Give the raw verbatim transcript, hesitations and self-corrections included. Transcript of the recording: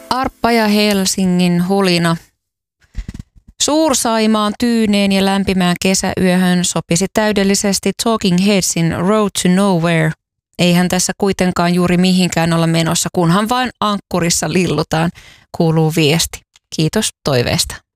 Arppa ja Helsingin hulina. Suur-Saimaan tyyneen ja lämpimään kesäyöhön sopisi täydellisesti Talking Headsin Road to Nowhere. Eihän tässä kuitenkaan juuri mihinkään olla menossa, kunhan vain ankkurissa lillutaan, kuuluu viesti. Kiitos toiveesta.